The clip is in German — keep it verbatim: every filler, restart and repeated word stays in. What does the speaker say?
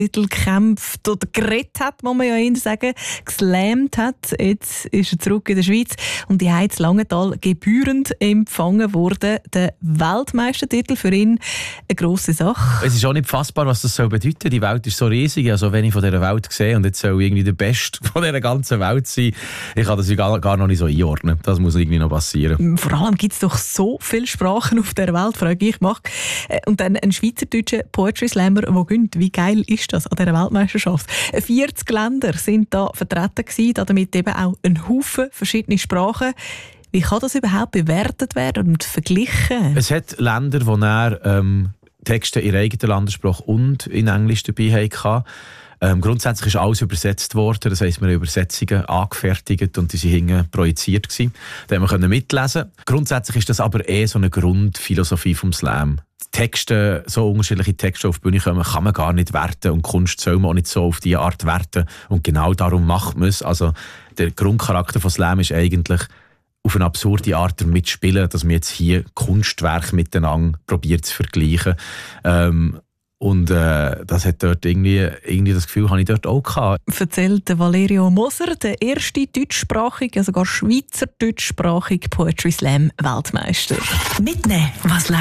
Titel gekämpft oder geredet hat, muss man ja eher sagen, geslammt hat. Jetzt ist er zurück in der Schweiz und die Heiz Langenthal gebührend empfangen worden. Der Weltmeistertitel für ihn eine grosse Sache. Es ist auch nicht fassbar, was das soll bedeuten. Die Welt ist so riesig, also wenn ich von dieser Welt sehe und jetzt soll irgendwie der Beste von dieser ganzen Welt sein, ich kann das gar, gar noch nicht so einordnen. Das muss irgendwie noch passieren. Vor allem gibt es doch so viele Sprachen auf der Welt, frage ich mich. Und dann ein schweizerdeutscher Poetry Slammer, der gönnt. Wie geil ist das an dieser Weltmeisterschaft? vierzig Länder sind da vertreten gewesen, damit eben auch ein Haufen verschiedene Sprachen. Wie kann das überhaupt bewertet werden und verglichen? Es hat Länder, wo er ähm, Texte in ihrer eigenen Landessprache und in Englisch dabei hatten. Ähm, grundsätzlich ist alles übersetzt worden, das heisst, wir haben Übersetzungen angefertigt und die sind hinten projiziert gewesen. Da haben wir mitlesen. Grundsätzlich ist das aber eher so eine Grundphilosophie vom Slam. Texte, so unterschiedliche Texte auf die Bühne kommen, kann man gar nicht werten und Kunst soll man auch nicht so auf diese Art werten und genau darum macht man es. Also der Grundcharakter von Slam ist eigentlich auf eine absurde Art damit spielen, dass man jetzt hier Kunstwerke miteinander probiert zu vergleichen. Ähm, Und äh, das hat dort irgendwie, irgendwie das Gefühl, habe ich dort auch gehabt. Erzählt Valerio Moser, der erste deutschsprachige, sogar schweizerdeutschsprachige Poetry Slam Weltmeister. Mitnehmen, was